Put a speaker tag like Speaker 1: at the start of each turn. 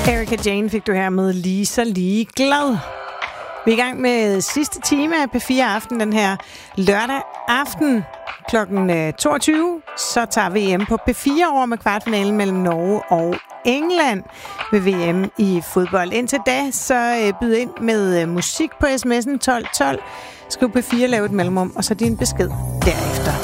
Speaker 1: Erika Jane fik du her med Lige så lige glad. Vi er i gang med sidste time af P4 Aften den her lørdag aften kl. 22. Så tager VM på P4 over med kvartfinalen mellem Norge og England ved VM i fodbold. Indtil da, så byd ind med musik på sms'en 1212. Skriv P4, lav et mellemrum, og så din besked derefter.